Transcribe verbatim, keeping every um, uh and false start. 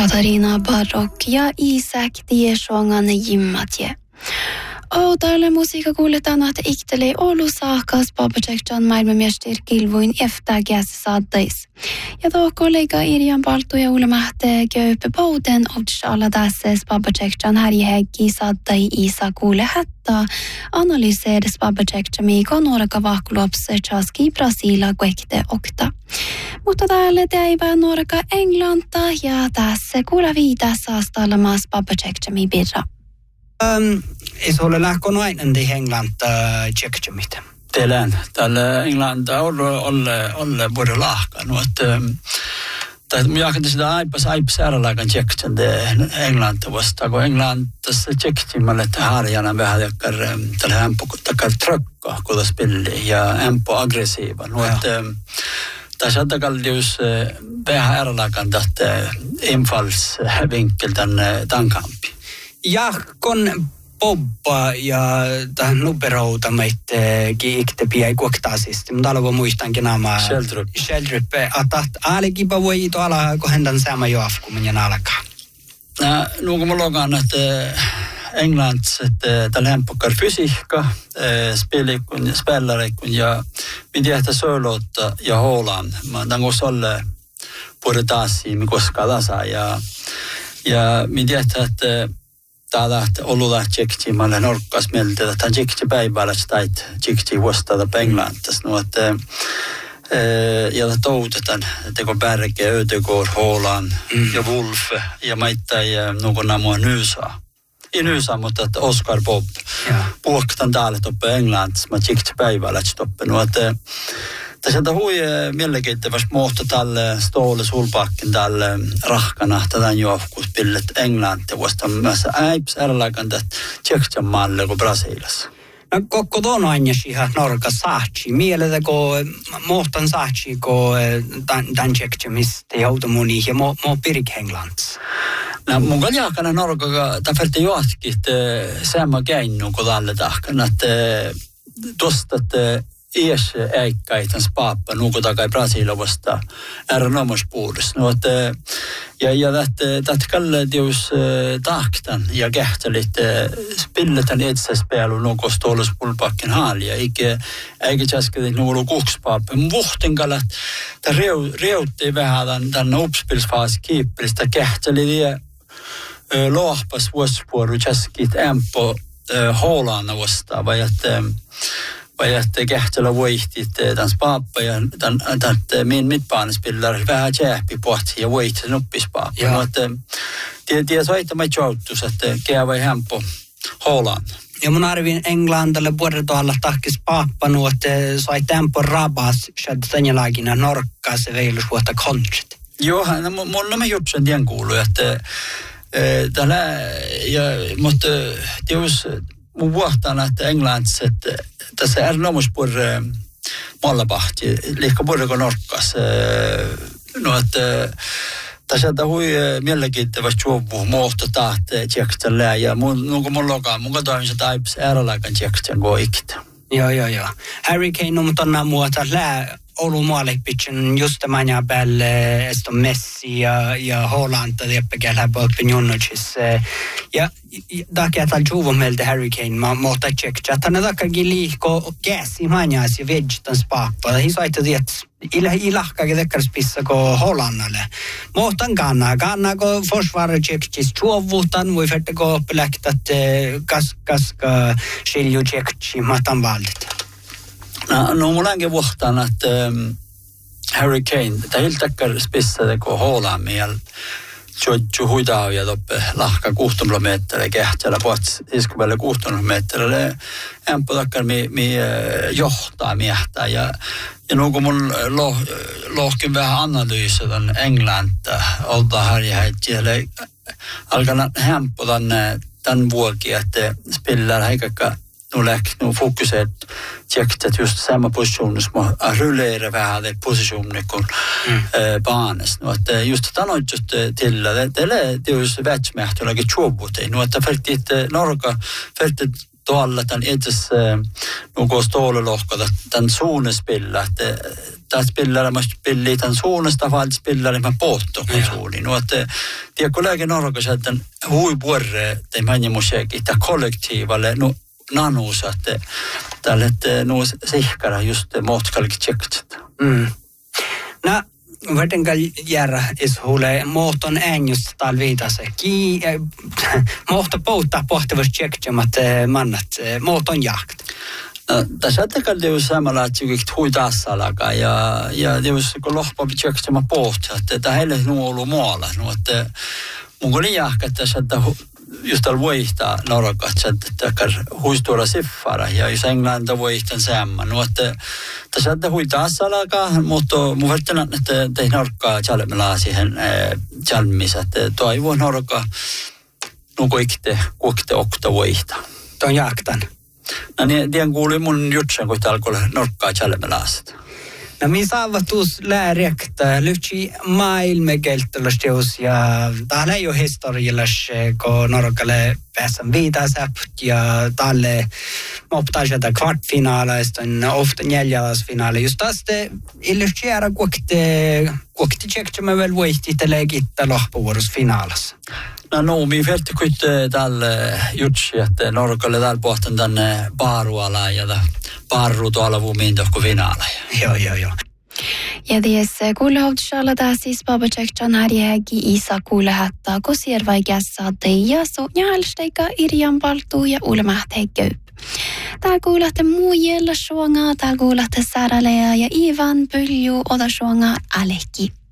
Katarina Barok ja Isak Tiesongan Jimmatje. Oudalle musiikka kuuletaan, että ikteli Oulu saakkas papasektan maailmanmestir kilvoin eftägäs saattais. Ja tuo kollega Irjan Paltu ja ulemahte köypä pouten outsalla tässä papasektan härjehekki saattai Isa kuule hättää analyseedes papasektan mikä nuoraka vahkulopse chaski Brasiila kuekte okta. Mutta täällä teivää nuoraka Englanta ja tässä kuule viitä saastalla maas papasektan birra. Um, ei se ole lähkön aina i England tjekkimit. Teilään. Täällä Englanta on ollut både lahkan. Tai minä ajattelin sitä aipas aipas äärelläkään tjekkitsen Englanta vasta. Kun Englantassa tjekkitimällä, että harjana vähän jakkar tällä ämpö takkar trökka, kun tässä pilli ja ämpö aggressiiva. Tässä on takallius vähän äärelläkään tästä infallsvinkel tämän kampi. Ja kun Bobba ja tähän nuperouta meitä kiikte piai kuoktaasisti, mutta alvo muistankin nämä Sheldrup. Sheldrup, että aalikipa voi ito ala, kun hendan sama jo afkuminen alkaa. No kun mulla onkaan, että Englands, että tällä hempokar fysiikka, spelikun, spellarikun ja mitä että Sörlotta ja Holland. Mä tämän koska olle puhutaan koska tasa ja ja mitä että täällä ollut tsekti, mä olen orkkas mieltä, että tsekti päivällä sitä tsekti vastata Englantassa. No, että ja toutetaan, teko Berge, Ödegård, Haaland mm. ja Wolf ja maita ja någon namn Nysa. I Nysa, mutta että Oscar Bob. Puhuktaan täällä toppe Englantassa, mä tsekti päivällä toppe. No, että tässä on hui mielenkiintoista muoto tälle Ståle Solbakken tälle rahkana tätä juovukuspillet Englanti vasta myös äips ärläkään tätä Tjeksian maalle kuin Brasiilassa. No koko tuon aina ihan norka saatsi. Mieletä kun muhtan saatsi kun tämän Tjeksiamista joutumuni ja mo pirik Englantissa. No mun kaljakana norka tämä färti juotkit sama käinnu kuin tälle tahkana, että tuosta iäs äikkäitans paappa nuku takai Brasiilavasta ääränomuspuudessa. No, ja ja tätä kallet jos tahktan ja kähtelit spilletan etsespelu nuku Ståle Solbakken haalia. Eikä eikä käsketit nuku kukspaappa. Mun vuhtin kallet tämä reutti vähän tämän uppspilsfaasi kiippilistä kähteli ja lohpas vuosipuoru käskit ämpö Haalanna vastaan. Vai että vai että kähtellä voihtit tämän paappa ja tämän min mittbaanespillare vähän tjääppi pohti ja voihti nuppispaappa. No, että tiedä soittama joutus, että käy vai hämpö Haaland. Ja mun arvin Englandalle vuodet alla tahkis paappa nu, että sai tempo rabas, että tänne lagina norkkaa se veilus vuotta kontsit. Joo, no, mun on jutsen tien kuuluu, että tällä, ja, mutta tiedus, mun vuohtaan, että Englannissa, että tässä ääränomuspurre mallapahti, liikka purreko norkkas. No, että tässä on hui mielenkiintoista juovu, muohto tahte tjeksitellä, ja mun, kun mun lokaan, mun katoin se taipis äärälaikan tjeksitän kun ikitä. Joo, joo, joo. Harry Kane on tonna muuta lää Oulu maalipitsen just tämän ja päälle esto Messi ja, ja Haaland tieppekään läpi opinionnoitsis. Ja takia tal juvo meiltä Harry Kane mä muuta tsekkiä. Että ne takkakin liikko käsi manjaas ja vegetan spaappa. Hi saitte tiedät ila ilahkakin tekkarspissa ko Haalandalle. Muutan kannaa. Kannaa ko forsvara tsekkis juovuutan. Voi färte ko oppiläktat kas, kaska skilju tsekki matan valdit. No, no mulla onkin vuohtaan, että um, Harry Kane, tämä hiltakkar spissa teko Haaland miel jo huidaa ja toppe lahka kuusikymmentä metriä kähtellä pohti iskuvälle kuusikymmentä metriä. Ämpö takkar mi, mi johtaa miehtää ja ja no kun mun loh, lohkin vähän analyysiä tämän Englanta olta harjaheittiellä alkaa hämpö tänne tämän vuokia, että spillaa häikäkkä nu läk nu fokuset tjektet just samma position som att rullera vähän det positionen kun mm. äh, banes nu att just tänä just till det det är just vätsmähtöläge chobut nu att faktiskt norka faktiskt tuolla tämän itse nuko stålelohkota tämän suunnespilla, että tämä spillare mä spilli tämän suunnesta, vaan spillare mä pohto kun suuni. No, että tiedä, kun lääke norkas, että hui puorre, te mänjä musiikki, tämä kollektiivalle, no nanuusa, että tälle, että nuo sihkara just mohtkalki tjekkset. Mm. No, vartenkaan järä ishuule mohton äänjusta talviitase. Ki mohto pouttaa pohtivus tjekkjamat mannat, mohton jakt. No, tässä on tietysti samalla, että hui taas alkaa ja, ja tietysti kun lohpa tjekkjama pohtaa, että tämä heille nuo ollut muualla. No, että mun oli jahka, että tässä just täällä voihtaa norkat, että huistuolla siffara ja jos Englanta voihtan samman. No, että tässä on hui taas alkaa, mutta mun verran, että tein norkkaa tjalmelaa siihen tjalmissa, että toivon norkkaa nuko ikte, kuokte okta voihtaa. Tuon jaktan. No niin, tien kuuli mun jutsen, kun täällä alkoi norkkaa tjalmelaaset. No, mi saavutus lääriäktä, lyhtsi maailmekelttelusteus ja täällä ei ole historiallas, kun norkalle pääsän viitasäpt ja täällä moptaisata kvartfinaaleista, ofta neljälasfinaale. Just tästä illyhtsi ära kuokte, kuokte tjekkäämään vielä voihtiittelee kittää lohpuvuorosfinaalassa. No, no, mi fälti kuitte tälle jutsi, että norkalle täällä pohtan tänne baaruala ja baaru tuolla vuomiin tohko finaaleja. Joo, joo, joo. Ja tiedä, kuule hautsalla taas siis Baba Tsekjan harjääki isa kuule hattaa, kun siervaikässä teija so jälsteika irjan paltuu ja ulmähtee köyp. Täällä kuulette muijella suongaa, täällä kuulette särälejä ja Ivan pylju ota suongaa alekki.